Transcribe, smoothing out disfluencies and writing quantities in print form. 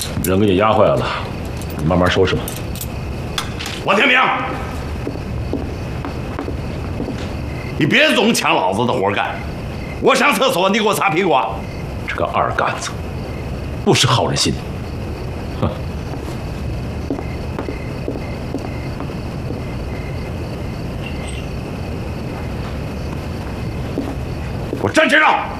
人给你压坏了，你慢慢收拾吧。 王天明，你别总抢老子的活干！我上厕所，你给我擦屁股啊！ 这个二杆子，不识好人心。哼！ 我站直了！